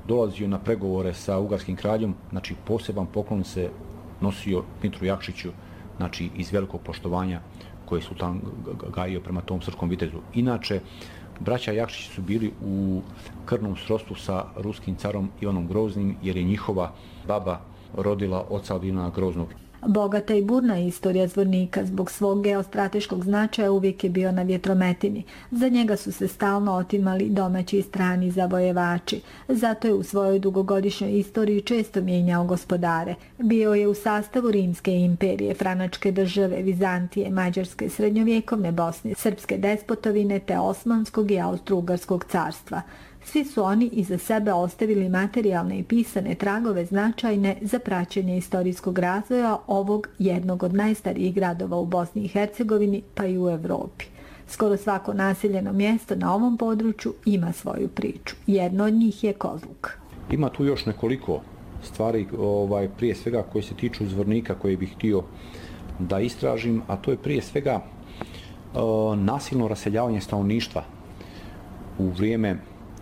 dolazio na pregovore sa ugarskim kraljom, znači poseban poklon se nosio Dmitru Jakšiću, znači iz velikog poštovanja koje je sultan gajio prema tom srpskom vitezu. Inače, braća Jakšić su bili u krvnom srodstvu sa ruskim carom Ivanom Groznim, jer je njihova baba rodila oca Ivana Groznog. Bogata i burna istorija Zvornika zbog svog geostrateškog značaja uvijek je bio na vjetrometini. Za njega su se stalno otimali domaći i strani zavojevači. Zato je u svojoj dugogodišnjoj istoriji često mijenjao gospodare. Bio je u sastavu Rimske imperije, Franačke države, Vizantije, Mađarske, srednjovjekovne Bosne, Srpske despotovine te Osmanskog i Austro-Ugarskog carstva. Svi su oni iza sebe ostavili materijalne i pisane tragove značajne za praćenje istorijskog razvoja ovog jednog od najstarijih gradova u Bosni i Hercegovini, pa i u Evropi. Skoro svako naseljeno mjesto na ovom području ima svoju priču. Jedno od njih je Kozluk. Ima tu još nekoliko stvari, prije svega koji se tiču Zvornika, koje bih htio da istražim, a to je prije svega nasilno raseljavanje stanovništva u vrijeme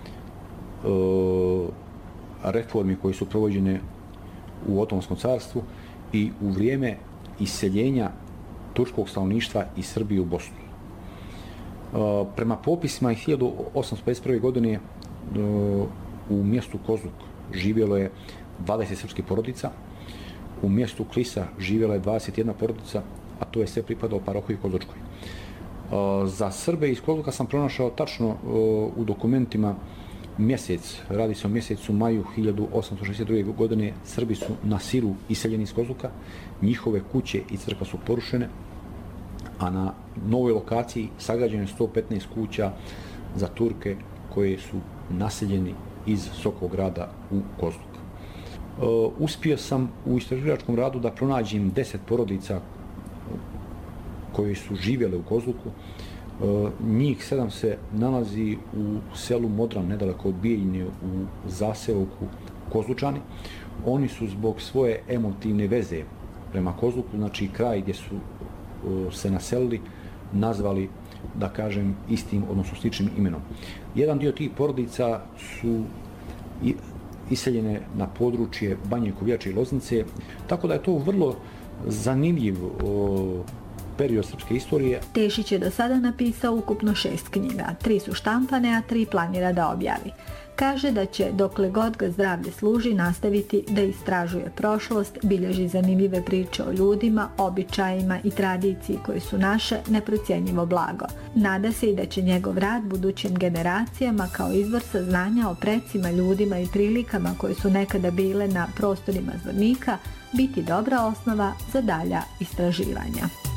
reformi koje su provođene u Otomanskom carstvu i u vrijeme iseljenja turskog stanovništva iz Srbije u Bosnu. Prema popisima iz 1851. godine u mjestu Kozluk živjelo je 20 srpskih porodica, u mjestu Klisa živjela je 21 porodica, a to je sve pripadalo parohiji Kozlučkoj. Za Srbe iz Kozluka sam pronašao tačno u dokumentima mjesec, radi se o mjesecu maju 1862. godine. Srbi su na silu iseljeni iz Kozluka, njihove kuće i crkva su porušene, a na novoj lokaciji sagrađeno je 115 kuća za Turke koje su naseljeni iz Sokovog grada u Kozluk. Uspio sam u istraživačkom radu da pronađem 10 porodica koje su živjele u Kozluku. Njih 7 se nalazi u selu Modran, nedaleko od Bijeljine, u zaseoku Kozlučani. Oni su zbog svoje emotivne veze prema Kozluku, znači kraj gdje su se naselili, nazvali, da kažem, istim, odnosno sličnim imenom. Jedan dio tih porodica su iseljene na područje Banje Koviljače i Loznice, tako da je to vrlo zanimljiv period srpske istorije. Tešić je do sada napisao ukupno 6 knjiga. 3 su štampane, a 3 planira da objavi. Kaže da će, dokle god ga zdravlje služi, nastaviti da istražuje prošlost, bilježi zanimljive priče o ljudima, običajima i tradiciji koje su naše neprocjenjivo blago. Nada se i da će njegov rad budućim generacijama kao izvor saznanja o precima, ljudima i prilikama koje su nekada bile na prostorima Zvornika biti dobra osnova za dalja istraživanja.